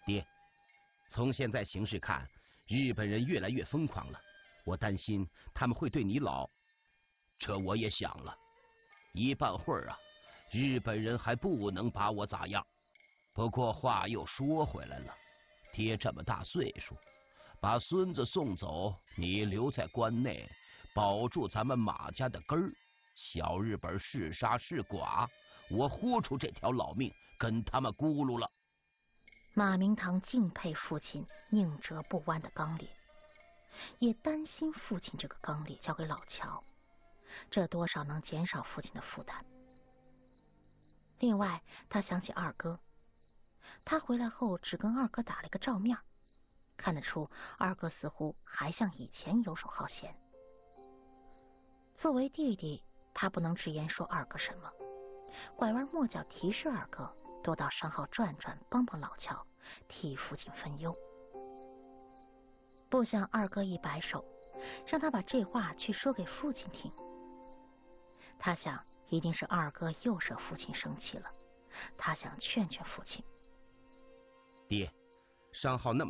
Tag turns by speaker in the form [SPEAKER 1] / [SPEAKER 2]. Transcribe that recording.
[SPEAKER 1] 爹，从现在形势看，日本人越来越疯狂了，我担心他们会对你老……这我也想了，一半会儿啊，日本人还不能把我咋样。不过话又说回来了，爹这么大岁数，把孙子送走，你留在关内，保住咱们马家的根儿。小日本是杀是剐，我豁出这条老命跟他们咕噜了。
[SPEAKER 2] 马明堂敬佩父亲宁折不弯的刚烈，也担心父亲这个刚烈交给老乔，这多少能减少父亲的负担。另外，他想起二哥，他回来后只跟二哥打了一个照面，看得出二哥似乎还像以前游手好闲。作为弟弟，他不能直言说二哥什么，拐弯抹角提示二哥多到商号转转，帮帮老乔，替父亲分忧。不想二哥一摆手，让他把这话去说给父亲听。他想一定是二哥又惹父亲生气了，他想劝劝父亲。
[SPEAKER 1] 爹，商号那么